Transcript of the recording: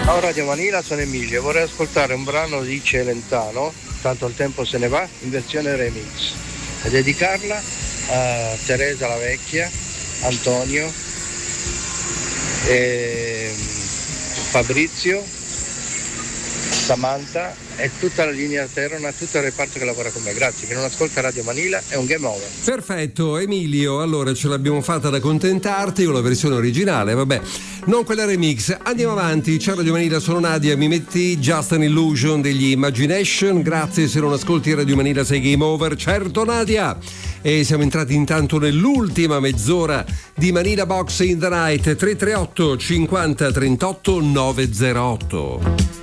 Ciao Radio Manila, sono Emilio, vorrei ascoltare un brano di Celentano, Tanto il tempo se ne va, in versione remix, e dedicarla a Teresa la vecchia, Antonio, Fabrizio, Samantha e tutta la linea Terona, tutto il reparto che lavora con me. Grazie, chi non ascolta Radio Manila è un game over. Perfetto, Emilio, allora ce l'abbiamo fatta da contentarti con la versione originale, vabbè, non quella remix. Andiamo avanti, ciao Radio Manila, sono Nadia, mi metti Just an Illusion degli Imagination. Grazie, se non ascolti Radio Manila sei game over, certo Nadia. E siamo entrati intanto nell'ultima mezz'ora di Manila Box in the Night. 338 50 38 908.